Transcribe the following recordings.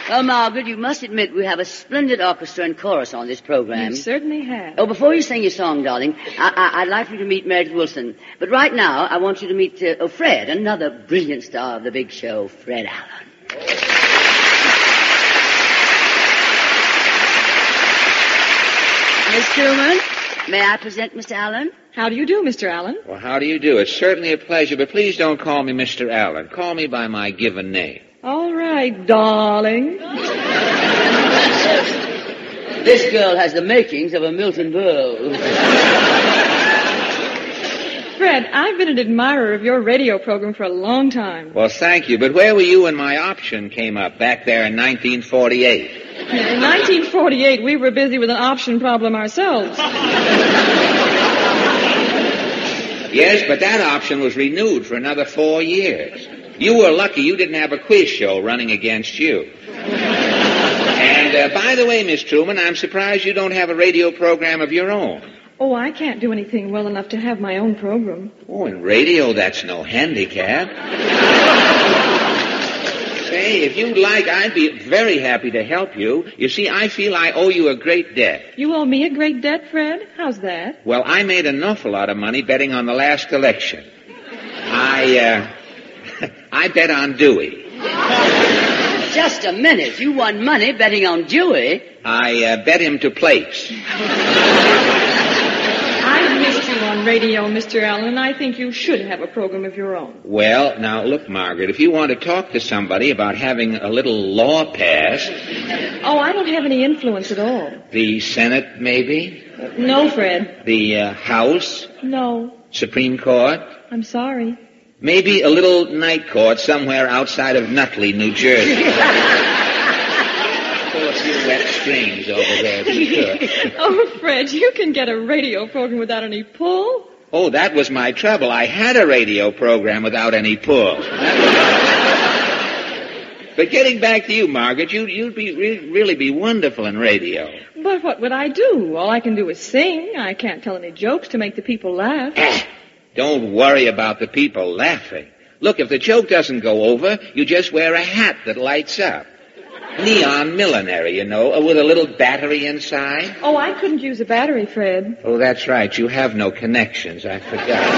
Well, Margaret, you must admit we have a splendid orchestra and chorus on this program. You certainly have. Oh, before you sing your song, darling, I'd like you to meet Meredith Wilson. But right now, I want you to meet Fred, another brilliant star of the big show, Fred Allen. Miss Truman, may I present Mr. Allen? How do you do, Mr. Allen? Well, how do you do? It's certainly a pleasure, but please don't call me Mr. Allen. Call me by my given name. All right, darling. This girl has the makings of a Milton Berle. Fred, I've been an admirer of your radio program for a long time. Well, thank you, but where were you when my option came up back there in 1948? In 1948, we were busy with an option problem ourselves. Yes, but that option was renewed for another 4 years. You were lucky you didn't have a quiz show running against you. And, by the way, Miss Truman, I'm surprised you don't have a radio program of your own. Oh, I can't do anything well enough to have my own program. Oh, in radio, that's no handicap. Say, if you'd like, I'd be very happy to help you. You see, I feel I owe you a great debt. You owe me a great debt, Fred? How's that? Well, I made an awful lot of money betting on the last election. I bet on Dewey. Just a minute. You won money betting on Dewey. I bet him to place. I've missed you on radio, Mr. Allen. I think you should have a program of your own. Well, now, look, Margaret, if you want to talk to somebody about having a little law passed... Oh, I don't have any influence at all. The Senate, maybe? No, Fred. The House? No. Supreme Court? I'm sorry. Maybe a little night court somewhere outside of Nutley, New Jersey. Pull a few wet strings over there. Oh, Fred, you can get a radio program without any pull. Oh, that was my trouble. I had a radio program without any pull. But getting back to you, Margaret, you'd be really be wonderful in radio. But what would I do? All I can do is sing. I can't tell any jokes to make the people laugh. Don't worry about the people laughing. Look, if the joke doesn't go over, you just wear a hat that lights up. Neon millinery, you know, with a little battery inside. Oh, I couldn't use a battery, Fred. Oh, that's right. You have no connections. I forgot.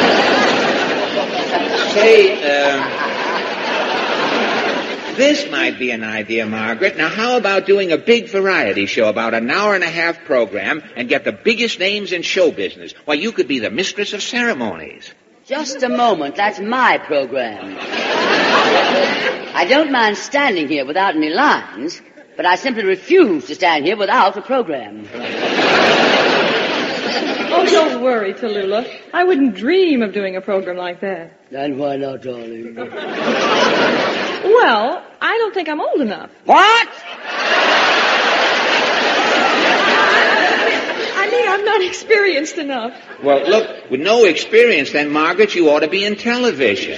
Say, this might be an idea, Margaret. Now, how about doing a big variety show, about an hour-and-a-half program, and get the biggest names in show business? Why, you could be the mistress of ceremonies. Just a moment. That's my program. I don't mind standing here without any lines, but I simply refuse to stand here without a program. Oh, don't worry, Tallulah. I wouldn't dream of doing a program like that. Then why not, darling? Well, I don't think I'm old enough. What? I mean, I'm not experienced enough. Well, look, with no experience, then, Margaret, you ought to be in television.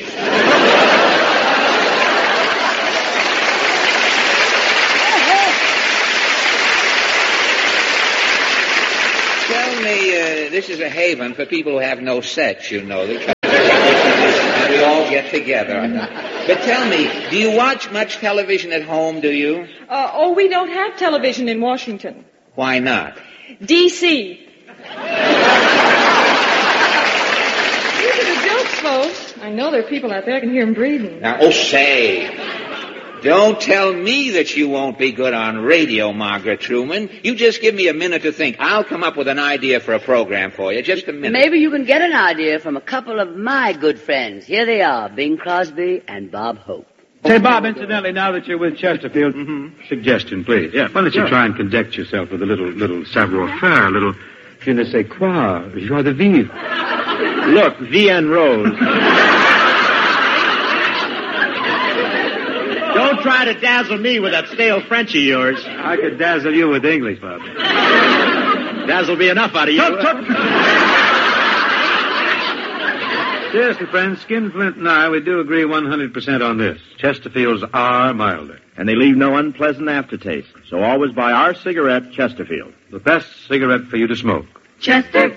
Tell me, this is a haven for people who have no sex, you know. And we all get together. But tell me, do you watch much television at home, do you? Oh, we don't have television in Washington. Why not? D.C. These are the jokes, folks. I know there are people out there. I can hear them breathing. Now, oh, say, don't tell me that you won't be good on radio, Margaret Truman. You just give me a minute to think. I'll come up with an idea for a program for you. Just a minute. Maybe you can get an idea from a couple of my good friends. Here they are, Bing Crosby and Bob Hope. Say, Bob, incidentally, now that you're with Chesterfield, suggestion, please. Yeah, why don't you try and conduct yourself with a little savoir-faire, a little je ne sais quoi, joie de vivre. Look, Vienne Rose. Don't try to dazzle me with that stale French of yours. I could dazzle you with English, Bob. Dazzle be enough out of you. Seriously, friends, Skinflint and I, we do agree 100% on this. Chesterfields are milder. And they leave no unpleasant aftertaste. So always buy our cigarette, Chesterfield. The best cigarette for you to smoke. Chester